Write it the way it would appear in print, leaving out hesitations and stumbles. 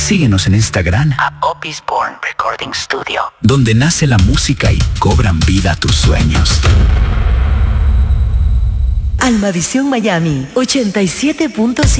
Síguenos en Instagram a Opis Born Recording Studio, donde nace la música y cobran vida tus sueños. Almavisión Miami 87.7